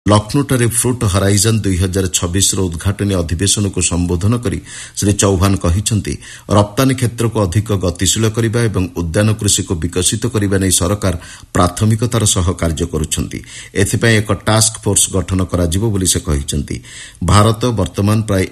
लखनऊଠାରେ fruit horizon 2026ର ଉଦ୍ଘାଟନୀ ଅଧିବେଶନକୁ ସମ୍ବୋଧନ କରି ଶ୍ରୀ ଚୌହାନ କହିଛନ୍ତି ରପ୍ତାନୀ କ୍ଷେତ୍ରକୁ ଅଧିକ ଗତିଶୀଳ କରିବା ଏବଂ ଉଦ୍ୟାନ କୃଷିକୁ ବିକଶିତ କରିବା ନେଇ ସରକାର ପ୍ରାଥମିକତାର ସହ କାର୍ଯ୍ୟ କରୁଛନ୍ତି। ଏଥିପାଇଁ ଏକ ଟାସ୍କ ଫୋର୍ସ ଗଠନ କରାଯିବ ବୋଲି ସେ କହିଛନ୍ତି। ଭାରତ ବର୍ତ୍ତମାନ ପ୍ରାୟ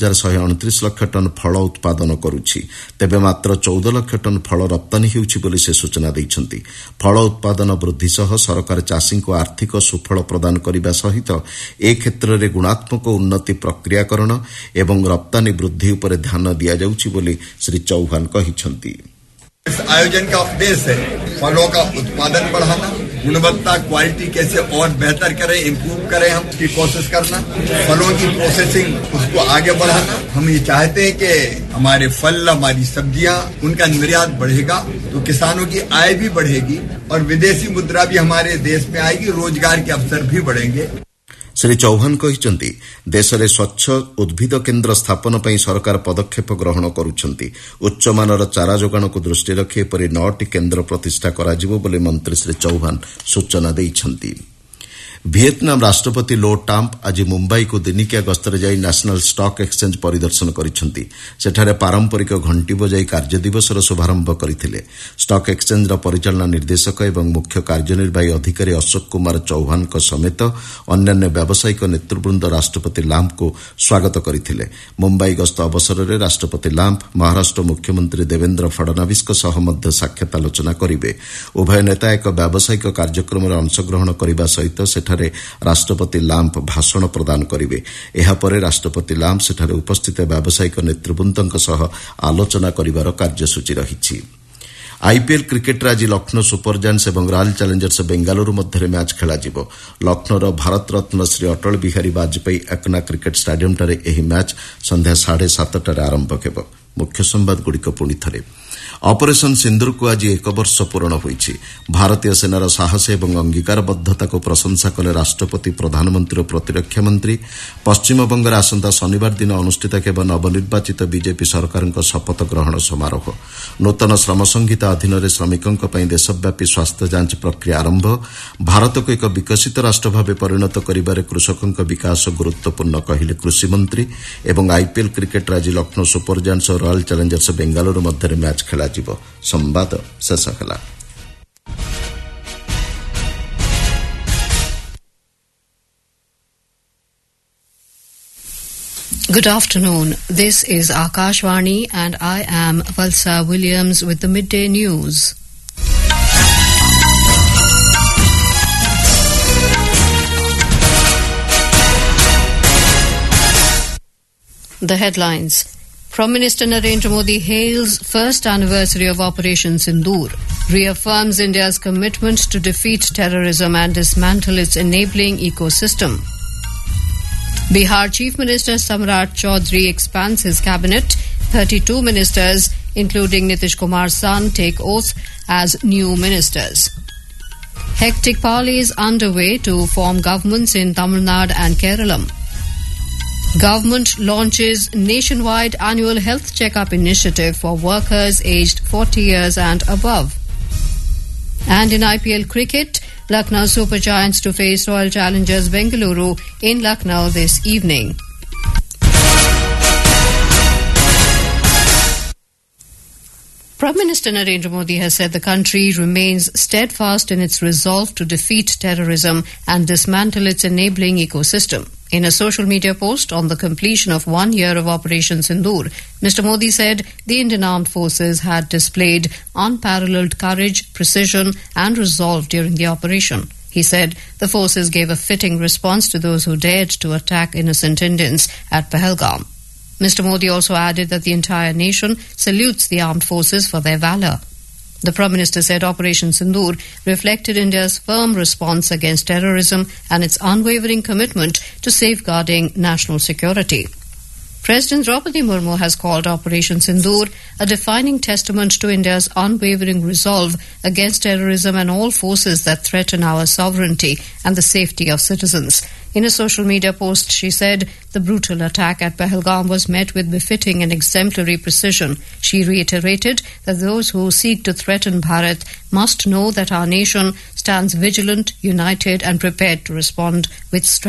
1129 ଲକ୍ଷ ଟନ୍ ଫଳ ଉତ୍ପାଦନ କରୁଛି। ତେବେ ମାତ୍ର 14 ଲକ୍ଷ ଟନ୍ ଫଳ ରପ୍ତାନୀ ହେଉଛି ବୋଲି ସେ ସୂଚନା ଦେଇଛନ୍ତି। ଫଳ ଉତ୍ପାଦନ ବୃଦ୍ଧି ସହ ସରକାର ଚାଷୀଙ୍କୁ ଆର୍ଥିକ ସୁଫଳ ପ୍ରଦାନ କରିବା ସହିତ ଏ କ୍ଷେତ୍ରରେ ଗୁଣାତ୍ମକ ଉନ୍ନତି ପ୍ରକ୍ରିୟାକରଣ ଏବଂ ରପ୍ତାନୀ ବୃଦ୍ଧି ଉପରେ ଧ୍ୟାନ ଦିଆଯାଉଛି ବୋଲି ଶ୍ରୀ ଚୌହାନ କହିଛନ୍ତି। इस आयोजन का उद्देश्य है फलों का उत्पादन बढ़ाना, गुणवत्ता क्वालिटी कैसे और बेहतर करें, इम्प्रूव करें, हम की कोशिश करना, फलों की प्रोसेसिंग उसको आगे बढ़ाना। हम ये चाहते हैं कि हमारे फल, हमारी सब्जियां, उनका निर्यात बढ़ेगा तो किसानों की आय भी बढ़ेगी और विदेशी मुद्रा भी हमारे देश में आएगी, रोजगार के अवसर भी बढ़ेंगे। ଶ୍ରୀ ଚୌହାନ କହିଛନ୍ତି ଦେଶରେ ସ୍ୱଚ୍ଛ ଉଦ୍ଭିଦ କେନ୍ଦ୍ର ସ୍ଥାପନ ପାଇଁ ସରକାର ପଦକ୍ଷେପ ଗ୍ରହଣ କରୁଛନ୍ତି। ଉଚ୍ଚମାନର ଚାରା ଯୋଗାଣକୁ ଦୃଷ୍ଟିରେ ରଖି ଏପରି 9ଟି କେନ୍ଦ୍ର ପ୍ରତିଷ୍ଠା କରାଯିବ ବୋଲି ମନ୍ତ୍ରୀ ଶ୍ରୀ ଚୌହାନ ସୂଚନା ଦେଇଛନ୍ତି। ଭିଏତନାମ ରାଷ୍ଟ୍ରପତି ଲୋ ଟାମ୍ପ ଆଜି ମୁମ୍ବାଇକୁ ଦିନିକିଆ ଗସ୍ତରେ ଯାଇ ନ୍ୟାସନାଲ ଷ୍ଟକ୍ ଏକ୍ସଚେଞ୍ଜ ପରିଦର୍ଶନ କରିଛନ୍ତି। ସେଠାରେ ପାରମ୍ପରିକ ଘଣ୍ଟି ବଜାଇ କାର୍ଯ୍ୟଦିବସର ଶୁଭାରମ୍ଭ କରିଥିଲେ। ଷ୍ଟକ୍ ଏକ୍ସଚେଞ୍ଜର ପରିଚାଳନା ନିର୍ଦ୍ଦେଶକ ଏବଂ ମୁଖ୍ୟ କାର୍ଯ୍ୟନିର୍ବାହୀ ଅଧିକାରୀ ଅଶୋକ କୁମାର ଚୌହାନଙ୍କ ସମେତ ଅନ୍ୟାନ୍ୟ ବ୍ୟବସାୟିକ ନେତୃବୃନ୍ଦ ରାଷ୍ଟ୍ରପତି ଲାମ୍ପଙ୍କୁ ସ୍ୱାଗତ କରିଥିଲେ। ମୁମ୍ବାଇ ଗସ୍ତ ଅବସରରେ ରାଷ୍ଟ୍ରପତି ଲାମ୍ପ ମହାରାଷ୍ଟ୍ର ମୁଖ୍ୟମନ୍ତ୍ରୀ ଦେବେନ୍ଦ୍ର ଫଡନାବିସ୍ଙ୍କ ସହ ମଧ୍ୟ ସାକ୍ଷାତ ଆଲୋଚନା କରିବେ। ଉଭୟ ନେତା ଏକ ବ୍ୟବସାୟିକ କାର୍ଯ୍ୟକ୍ରମରେ ଅଂଶଗ୍ରହଣ କରିବା ସହିତ ସେଠାରେ ରାଷ୍ଟ୍ରପତି ଲାମ୍ପ ଭାଷଣ ପ୍ରଦାନ କରିବେ। ଏହାପରେ ରାଷ୍ଟ୍ରପତି ଲାମ୍ପ ସେଠାରେ ଉପସ୍ଥିତ ବ୍ୟବସାୟିକ ନେତୃବୃନ୍ଦଙ୍କ ସହ ଆଲୋଚନା କରିବାର କାର୍ଯ୍ୟସୂଚୀ ରହିଛି। ଆଇପିଏଲ୍ କ୍ରିକେଟରେ ଆଜି ଲକ୍ଷ୍ନୌ ସୁପର ଜାୟାଣ୍ଟସ୍ ଏବଂ ରୟାଲ ଚ୍ୟାଲେଞ୍ଜର୍ସ ବେଙ୍ଗାଲୁରୁ ମଧ୍ୟରେ ମ୍ୟାଚ୍ ଖେଳାଯିବ। ଲକ୍ଷ୍ନୌର ଭାରତରତ୍ନ ଶ୍ରୀ ଅଟଳ ବିହାରୀ ବାଜପେୟୀ ଏକନା କ୍ରିକେଟ ଷ୍ଟାଡିୟମ୍ଠାରେ ଏହି ମ୍ୟାଚ୍ ସନ୍ଧ୍ୟା 7:30ଟାରେ ଆରମ୍ଭ ହେବ। ମୁଖ୍ୟ ସମ୍ବାଦଗୁଡ଼ିକ ପୁଣି ଥରେ। ଅପରେସନ ସିନ୍ଦୁରକୁ ଆଜି 1 ବର୍ଷ ପୂରଣ ହୋଇଛି। ଭାରତୀୟ ସେନାର ସାହସ ଏବଂ ଅଙ୍ଗୀକାରବଦ୍ଧତାକୁ ପ୍ରଶଂସା କଲେ ରାଷ୍ଟ୍ରପତି, ପ୍ରଧାନମନ୍ତ୍ରୀ ଓ ପ୍ରତିରକ୍ଷା ମନ୍ତ୍ରୀ। ପଶ୍ଚିମବଙ୍ଗରେ ଆସନ୍ତା ଶନିବାର ଦିନ ଅନୁଷ୍ଠିତ ହେବ ନବନିର୍ବାଚିତ ବିଜେପି ସରକାରଙ୍କ ଶପଥ ଗ୍ରହଣ ସମାରୋହ। ନୂତନ ଶ୍ରମ ସଂହିତା ଅଧୀନରେ ଶ୍ରମିକଙ୍କ ପାଇଁ ଦେଶବ୍ୟାପୀ ସ୍ୱାସ୍ଥ୍ୟ ଯାଞ୍ଚ ପ୍ରକ୍ରିୟା ଆରମ୍ଭ। ଭାରତକୁ ଏକ ବିକଶିତ ରାଷ୍ଟ୍ର ଭାବେ ପରିଣତ କରିବାରେ କୃଷକଙ୍କ ବିକାଶ ଗୁରୁତ୍ୱପୂର୍ଣ୍ଣ କହିଲେ କୃଷିମନ୍ତ୍ରୀ। ଏବଂ ଆଇପିଏଲ୍ କ୍ରିକେଟରେ ଆଜି ଲକ୍ଷ୍ନୌ ସୁପର ଜାୟାଣ୍ଟସ୍ ଓ ରୟାଲ ଚ୍ୟାଲେଞ୍ଜର୍ସ ବେଙ୍ଗାଲୁରୁ ମଧ୍ୟରେ ମ୍ୟାଚ୍ ଖେଳାଯିବ। ସମ୍ବାଦ ଶେଷ ହେଲା। Good afternoon. This is Akashvani and I am Valsa Williams with the midday news. The headlines. Prime Minister Narendra Modi hails first anniversary of Operation Sindoor, reaffirms India's commitment to defeat terrorism and dismantle its enabling ecosystem. Bihar Chief Minister Samrat Chaudhary expands his cabinet. 32 ministers, including Nitish Kumar's son, take oath as new ministers. Hectic parleys underway to form governments in Tamil Nadu and Kerala. Government launches nationwide annual health checkup initiative for workers aged 40 years and above. And in IPL cricket, Lucknow Super Giants to face Royal Challengers Bengaluru in Lucknow this evening. Prime Minister Narendra Modi has said the country remains steadfast in its resolve to defeat terrorism and dismantle its enabling ecosystem. In a social media post on the completion of 1 year of Operation Sindoor, Mr. Modi said the Indian Armed Forces had displayed unparalleled courage, precision and resolve during the operation. He said the forces gave a fitting response to those who dared to attack innocent Indians at Pahalgam. Mr. Modi also added that the entire nation salutes the armed forces for their valor. The Prime Minister said Operation Sindoor reflected India's firm response against terrorism and its unwavering commitment to safeguarding national security. President Draupadi Murmu has called Operation Sindoor a defining testament to India's unwavering resolve against terrorism and all forces that threaten our sovereignty and the safety of citizens. In a social media post, she said the brutal attack at Pahalgam was met with befitting and exemplary precision. She reiterated that those who seek to threaten Bharat must know that our nation stands vigilant, united and prepared to respond with strength.